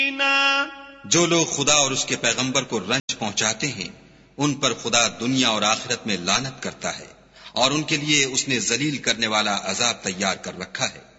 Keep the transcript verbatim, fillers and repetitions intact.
जो लोग खुदा और उसके पैगंबर को रंज पहुंचाते हैं, उन पर खुदा दुनिया और आखिरत में लानत करता है, और उनके लिए उसने जलील करने वाला अजाब तैयार कर रखा है।